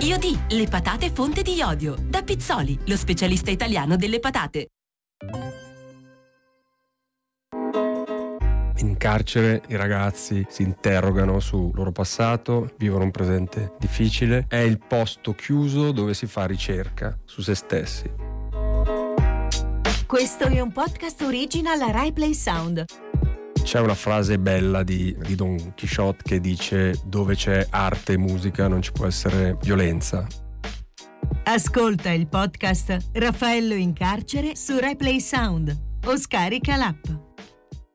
Iodì, le patate fonte di iodio. Da Pizzoli, lo specialista italiano delle patate. In carcere i ragazzi si interrogano sul loro passato, vivono un presente difficile. È il posto chiuso dove si fa ricerca su se stessi. Questo è un podcast original Rai Play Sound. C'è una frase bella di Don Chisciotte che dice: dove c'è arte e musica non ci può essere violenza. Ascolta il podcast Raffaello in carcere su Rai Play Sound o scarica l'app.